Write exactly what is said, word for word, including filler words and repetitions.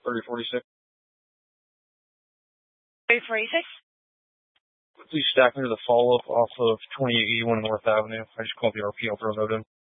thirty forty-six. thirty forty-six? Please stack me to the follow-up off of twenty-eight eighty-one North Avenue. I just called the R P. I'll throw a note in.